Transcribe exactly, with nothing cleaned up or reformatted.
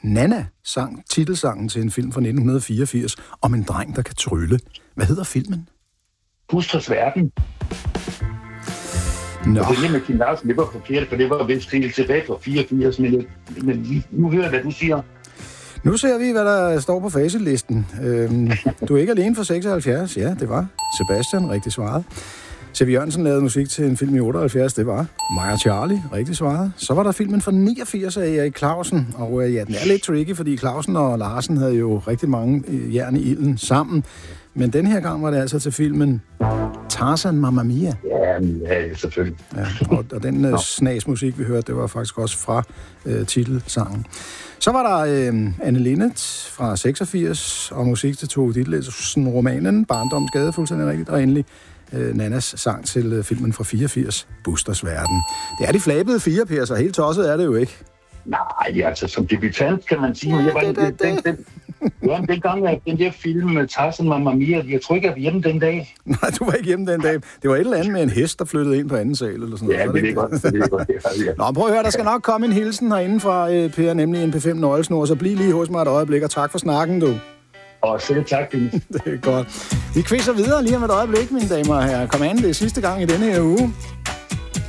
Nanna sang titelsangen til en film fra nitten fireogfirs om en dreng, der kan trylle. Hvad hedder filmen? Busters Verden. Nå. Og det er med Kim Larsen, det var forkert, for det var vist helt tilbage for fireogfirs, men, men nu hører jeg, hvad du siger. Nu ser vi, hvad der står på facitlisten. Øhm, du er ikke alene for seksoghalvfjerds. Ja, det var Sebastian, rigtig svaret. C V Jørgensen lavede musik til en film i otteoghalvfjerds. Det var Mig og Charlie, rigtig svaret. Så var der filmen fra niogfirs af Erik Clausen. Og øh, ja, den er lidt tricky, fordi Clausen og Larsen havde jo rigtig mange øh, jern i ilden sammen. Men den her gang var det altså til filmen Tarzan Mamma Mia. Ja, ja selvfølgelig. Ja, og, og den øh, snasmusik, vi hørte, det var faktisk også fra øh, titelsangen. Så var der øh, Anne Linnet fra seksogfirs, og musik til Tove Ditlevsen, romanen Barndoms Gade, fuldstændig rigtigt, og endelig øh, Nannas sang til øh, filmen fra fireogfirs, Busters Verden. Det er de flabede fire, Per, så helt tosset er det jo ikke. Nej, altså som debutant kan man sige, men jeg var den, den, den, ja, den gang, at den der film med Tarzan Mamma Mia, jeg tror ikke, jeg var hjemme den dag. Nej, du var ikke hjemme den dag. Det var et eller andet med en hest, der flyttede ind på anden sal, eller sådan noget. Ja, det er godt. Det er godt. Ja. Nå, prøv at høre, der skal nok komme en hilsen herinde fra øh, Per, nemlig en P fem nøglesnor, så bliv lige hos mig et øjeblik, og tak for snakken, du. Og selv tak, Dennis. Det er godt. Vi quizzer videre lige om et øjeblik, mine damer og herrer. Kom an, det er sidste gang i denne her uge.